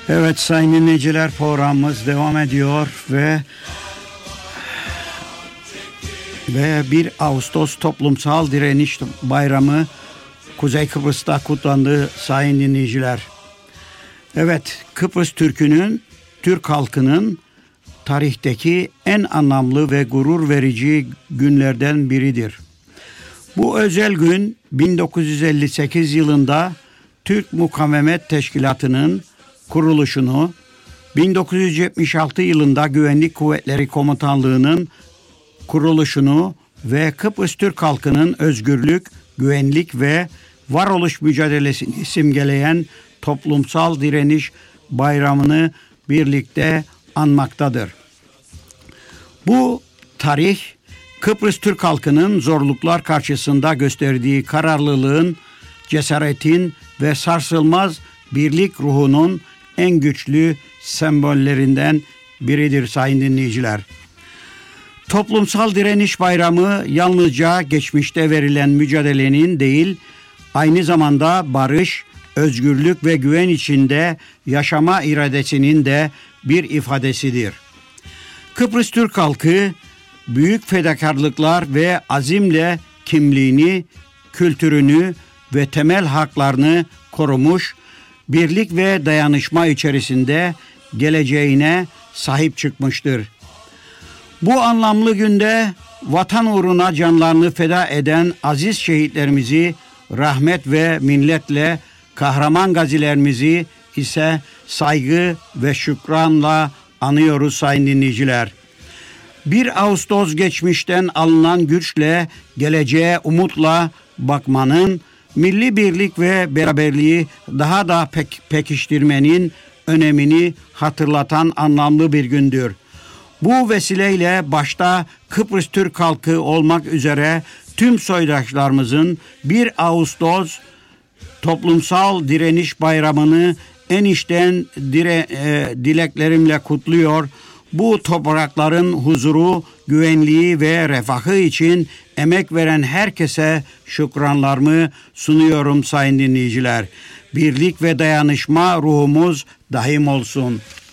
Evet sayın dinleyiciler, programımız devam ediyor ve 1 Ağustos Toplumsal Direniş Bayramı Kuzey Kıbrıs'ta kutlandı sayın dinleyiciler. Evet, Kıbrıs Türk halkının tarihteki en anlamlı ve gurur verici günlerden biridir. Bu özel gün 1958 yılında Türk Mukavemet Teşkilatı'nın kuruluşunu, 1976 yılında Güvenlik Kuvvetleri Komutanlığı'nın kuruluşunu ve Kıbrıs Türk halkının özgürlük, güvenlik ve varoluş mücadelesini simgeleyen toplumsal direniş bayramını birlikte anmaktadır. Bu tarih, Kıbrıs Türk halkının zorluklar karşısında gösterdiği kararlılığın, cesaretin ve sarsılmaz birlik ruhunun en güçlü sembollerinden biridir sayın dinleyiciler. Toplumsal direniş bayramı yalnızca geçmişte verilen mücadelenin değil, aynı zamanda barış, özgürlük ve güven içinde yaşama iradesinin de bir ifadesidir. Kıbrıs Türk halkı büyük fedakarlıklar ve azimle kimliğini, kültürünü ve temel haklarını korumuş, birlik ve dayanışma içerisinde geleceğine sahip çıkmıştır. Bu anlamlı günde vatan uğruna canlarını feda eden aziz şehitlerimizi rahmet ve minnetle, kahraman gazilerimizi ise saygı ve şükranla anıyoruz sayın dinleyiciler. 1 Ağustos geçmişten alınan güçle, geleceğe umutla bakmanın, milli birlik ve beraberliği daha da pekiştirmenin önemini hatırlatan anlamlı bir gündür. Bu vesileyle başta Kıbrıs Türk halkı olmak üzere tüm soydaşlarımızın 1 Ağustos Toplumsal Direniş Bayramı'nı en içten dileklerimle kutluyor. Bu toprakların huzuru, güvenliği ve refahı için emek veren herkese şükranlarımı sunuyorum sayın dinleyiciler. Birlik ve dayanışma ruhumuz daim olsun.